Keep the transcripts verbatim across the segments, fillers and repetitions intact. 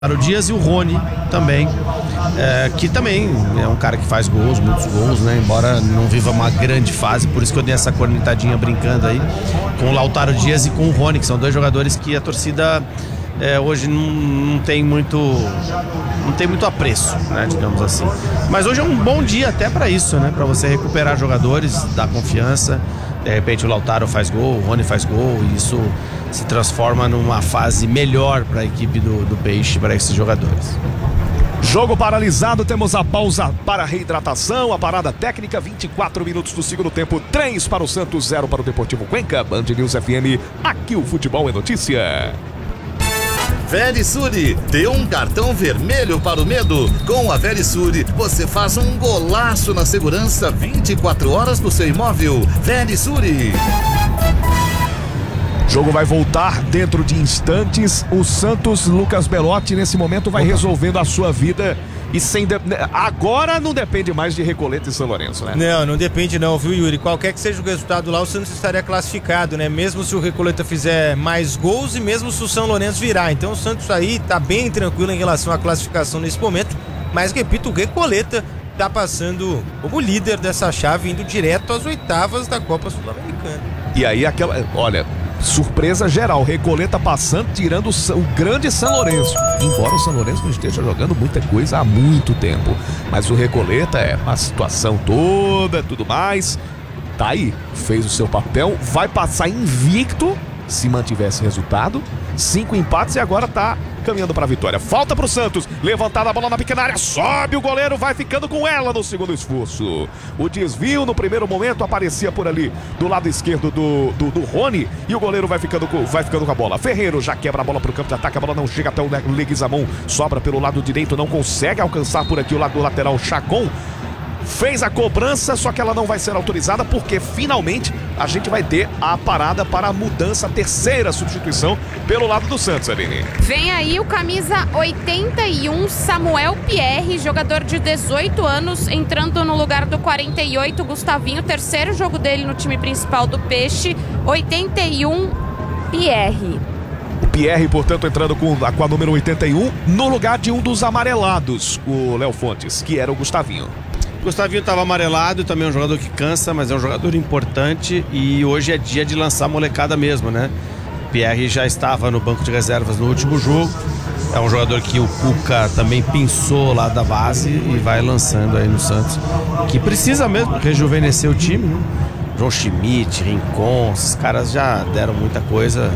O Dias e o Rony também, é, que também é um cara que faz gols, muitos gols, né? Embora não viva uma grande fase, por isso que eu dei essa cornetadinha brincando aí com o Lautaro Dias e com o Rony, que são dois jogadores que a torcida é, hoje não, não tem muito não tem muito apreço, né? Digamos assim. Mas hoje é um bom dia até para isso, né? Para você recuperar jogadores, dar confiança. De repente o Lautaro faz gol, o Rony faz gol, e isso se transforma numa fase melhor para a equipe do, do Peixe, para esses jogadores. Jogo paralisado, temos a pausa para a reidratação, a parada técnica, vinte e quatro minutos do segundo tempo, três para o Santos, zero para o Deportivo Cuenca. Band News F M, aqui o futebol é notícia. Verisure, dê um cartão vermelho para o medo. Com a Verisure, você faz um golaço na segurança vinte e quatro horas do seu imóvel. Verisure. Jogo vai voltar dentro de instantes. O Santos, Lucas Belotti, nesse momento vai resolvendo a sua vida. E sem de... agora não depende mais de Recoleta e São Lourenço, né? Não, não depende não, viu, Yuri? Qualquer que seja o resultado lá, o Santos estaria classificado, né? Mesmo se o Recoleta fizer mais gols e mesmo se o São Lourenço virar. Então o Santos aí tá bem tranquilo em relação à classificação nesse momento. Mas, repito, o Recoleta tá passando como líder dessa chave, indo direto às oitavas da Copa Sul-Americana. E aí aquela... olha... surpresa geral, Recoleta passando, tirando o, o grande São Lourenço. Embora o São Lourenço não esteja jogando muita coisa há muito tempo. Mas o Recoleta é a situação toda, tudo mais. Tá aí, fez o seu papel, vai passar invicto se mantiver esse resultado. Cinco empates e agora tá caminhando para a vitória. Falta pro Santos, levantada a bola na pequena área, sobe o goleiro, vai ficando com ela no segundo esforço. O desvio no primeiro momento aparecia por ali do lado esquerdo do, do, do Rony, e o goleiro vai ficando, com, vai ficando com a bola. Ferreiro já quebra a bola pro campo de ataque, a bola não chega até o Leguizamon, sobra pelo lado direito, não consegue alcançar por aqui o lado do lateral Chacon. Fez a cobrança, só que ela não vai ser autorizada porque finalmente a gente vai ter a parada para a mudança, a terceira substituição pelo lado do Santos, Aline. Vem aí o camisa oitenta e um, Samuel Pierre, jogador de dezoito anos, entrando no lugar do quarenta e oito, Gustavinho, terceiro jogo dele no time principal do Peixe, oitenta e um, Pierre. O Pierre, portanto, entrando com, com a número oitenta e um, no lugar de um dos amarelados, o Léo Fontes, que era o Gustavinho. Gustavinho estava amarelado, também é um jogador que cansa, mas é um jogador importante, e hoje é dia de lançar a molecada mesmo, né? Pierre já estava no banco de reservas no último jogo, é um jogador que o Cuca também pensou lá da base e vai lançando aí no Santos, que precisa mesmo rejuvenescer o time, né? João Schmidt, Rincon, esses caras já deram muita coisa,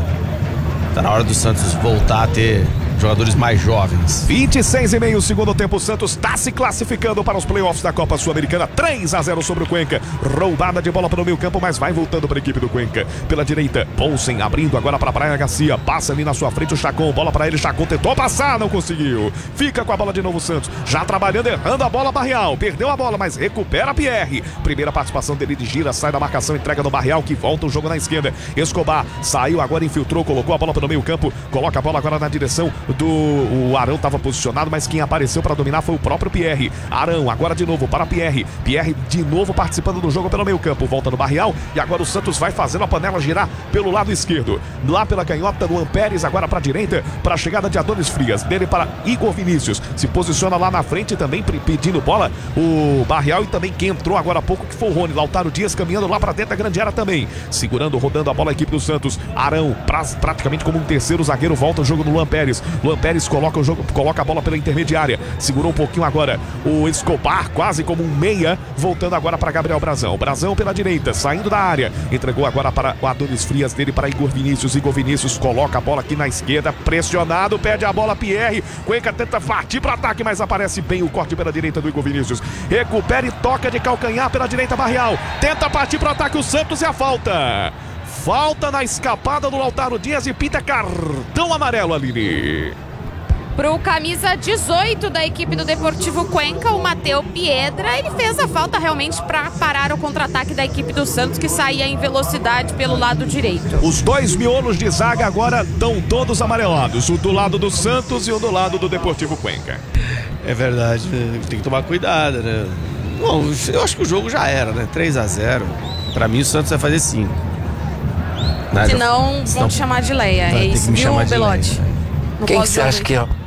tá na hora do Santos voltar a ter jogadores mais jovens. vinte e seis e meio, segundo tempo, o Santos está se classificando para os playoffs da Copa Sul-Americana, três a zero sobre o Cuenca. Roubada de bola para o meio campo, mas vai voltando para a equipe do Cuenca. Pela direita, Poulsen abrindo agora para a Praia Garcia, passa ali na sua frente o Chacon, bola para ele, Chacon tentou passar, não conseguiu. Fica com a bola de novo o Santos, já trabalhando, errando a bola, Barreal, perdeu a bola, mas recupera Pierre. Primeira participação dele de gira, sai da marcação, entrega no Barreal, que volta o jogo na esquerda. Escobar saiu, agora infiltrou, colocou a bola para o meio campo, coloca a bola agora na direção do... o Arão estava posicionado, mas quem apareceu para dominar foi o próprio Pierre. Arão agora de novo para Pierre. Pierre de novo participando do jogo pelo meio campo. Volta no Barreal e agora o Santos vai fazendo a panela girar pelo lado esquerdo. Lá pela canhota, Luan Pérez agora para a direita, para a chegada de Adonis Frias. Dele para Igor Vinícius. Se posiciona lá na frente também pedindo bola o Barreal, e também quem entrou agora há pouco que foi o Rony. Lautaro Dias caminhando lá para dentro da grande área também. Segurando, rodando a bola a equipe do Santos. Arão pra, praticamente como um terceiro zagueiro, volta o jogo no Luan Pérez. Luan Pérez coloca o jogo, coloca a bola pela intermediária, segurou um pouquinho agora o Escobar, quase como um meia, voltando agora para Gabriel Brazão. Brazão pela direita, saindo da área, entregou agora para o Adonis Frias, dele para Igor Vinícius. Igor Vinícius coloca a bola aqui na esquerda, pressionado, perde a bola Pierre. Cuenca tenta partir para ataque, mas aparece bem o corte pela direita do Igor Vinícius. Recupera e toca de calcanhar pela direita Barreal. Tenta partir para ataque o Santos, e a falta. Falta na escapada do Lautaro Dias e pinta cartão amarelo, Aline. Pro camisa dezoito da equipe do Deportivo Cuenca, o Mateu Piedra, ele fez a falta realmente para parar o contra-ataque da equipe do Santos, que saía em velocidade pelo lado direito. Os dois miolos de zaga agora estão todos amarelados, o do lado do Santos e o do lado do Deportivo Cuenca. É verdade, né? Tem que tomar cuidado, né? Bom, eu acho que o jogo já era, né? três a zero. Para mim o Santos vai fazer cinco. Senão vão te chamar de Leia. É isso, viu, Belotti? Quem que você acha que é?